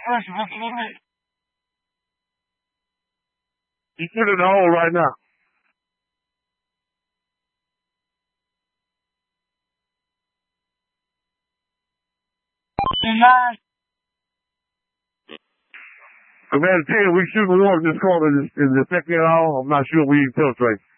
He's in the hole right now. Commander 10, we shooting warp this corner in the second at all. I'm not sure we infiltrate.